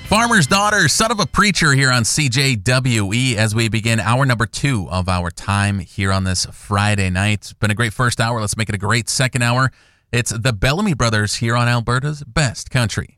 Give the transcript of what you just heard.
Farmer's Daughter, Son of a Preacher here on CJWE as we begin hour number 2 of our time here on this Friday night. It's been a great first hour. Let's make it a great second hour. It's the Bellamy Brothers here on Alberta's Best Country.